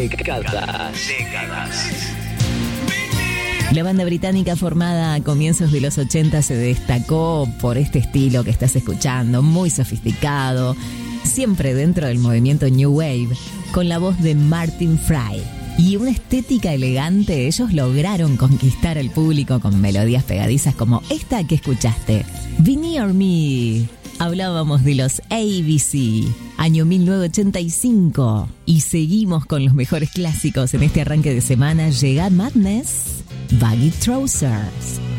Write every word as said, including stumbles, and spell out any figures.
Décadas. Décadas. La banda británica formada a comienzos de los ochenta se destacó por este estilo que estás escuchando, muy sofisticado, siempre dentro del movimiento New Wave, con la voz de Martin Fry. Y una estética elegante, ellos lograron conquistar al público con melodías pegadizas como esta que escuchaste, Be Near Me. Hablábamos de los A B C, año mil novecientos ochenta y cinco. Y seguimos con los mejores clásicos en este arranque de semana. Llega Madness, Baggy Trousers.